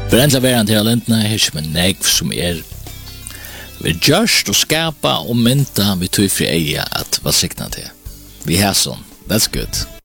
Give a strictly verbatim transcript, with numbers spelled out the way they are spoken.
Brendla verand her lentna her som en negv som er vi gjørst og skapa og mynta vi tog fri eia at hva sikna til. Vi har sånn. That's good.